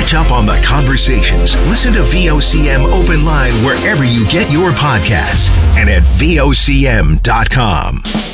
Catch up on the conversations. Listen to VOCM Open Line wherever you get your podcasts and at VOCM.com.